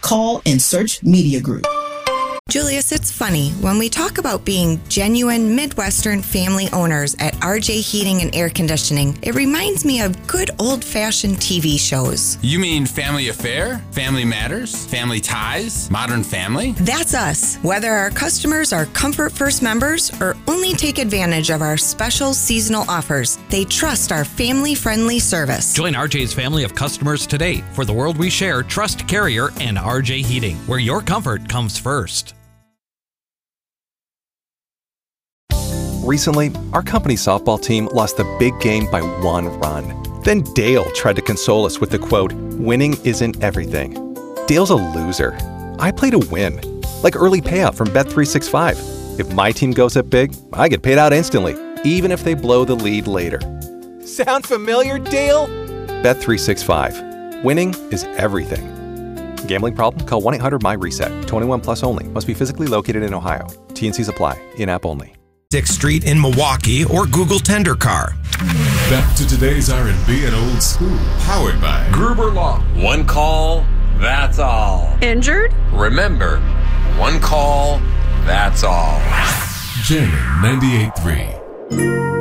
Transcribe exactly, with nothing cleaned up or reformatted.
Call and search Media Group. Julius, it's funny. When we talk about being genuine Midwestern family owners at R J Heating and Air Conditioning, it reminds me of good old-fashioned T V shows. You mean Family Affair? Family Matters? Family Ties? Modern Family? That's us. Whether our customers are Comfort First members or only take advantage of our special seasonal offers, they trust our family-friendly service. Join R J's family of customers today. For the world we share, trust Carrier and R J Heating, where your comfort comes first. Recently, our company's softball team lost the big game by one run. Then Dale tried to console us with the quote, "Winning isn't everything." Dale's a loser. I play to win. Like early payout from Bet three sixty-five. If my team goes up big, I get paid out instantly, even if they blow the lead later. Sound familiar, Dale? Bet three sixty-five. Winning is everything. Gambling problem? Call one eight hundred M Y reset. twenty-one plus only. Must be physically located in Ohio. T N Cs apply. In-app only. sixth Street in Milwaukee or Google Tender Car. Back to today's R and B and old school. Powered by Gruber Law. One call, that's all. Injured? Remember, one call, that's all. J M ninety-eight point three.